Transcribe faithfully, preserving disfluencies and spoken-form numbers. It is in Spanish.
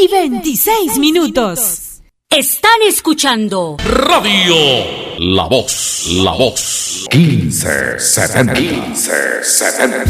y veintiséis minutos. Están escuchando Radio La Voz, La Voz. quince setenta. quince setenta.